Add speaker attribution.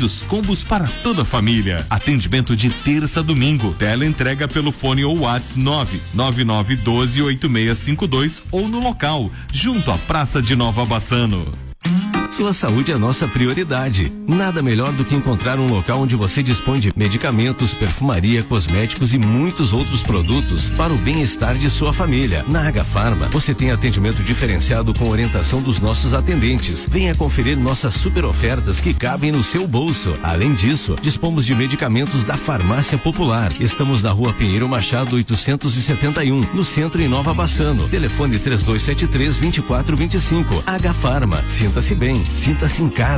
Speaker 1: produtos, combos para toda a família. Atendimento de terça a domingo. Tela entrega pelo fone ou WhatsApp 999128652 ou no local, junto à Praça de Nova Bassano.
Speaker 2: Sua saúde é nossa prioridade. Nada melhor do que encontrar um local onde você dispõe de medicamentos, perfumaria, cosméticos e muitos outros produtos para o bem-estar de sua família. Na Agafarma, você tem atendimento diferenciado com orientação dos nossos atendentes. Venha conferir nossas super ofertas que cabem no seu bolso. Além disso, dispomos de medicamentos da Farmácia Popular. Estamos na Rua Pinheiro Machado 871, no centro em Nova Bassano. Telefone 3273-2425. Agafarma. Sinta-se bem. Sinta-se em casa.